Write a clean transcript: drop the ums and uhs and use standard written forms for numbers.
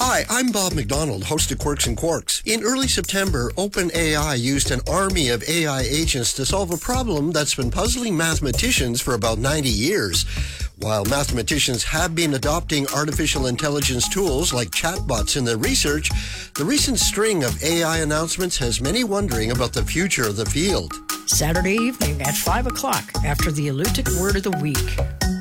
Hi, I'm Bob McDonald, host of Quirks and Quarks. In early September, OpenAI used an army of AI agents to solve a problem that's been puzzling mathematicians for about 90 years. While mathematicians have been adopting artificial intelligence tools like chatbots in their research, the recent string of AI announcements has many wondering about the future of the field. Saturday evening at 5 o'clock after the Alutiiq Word of the Week.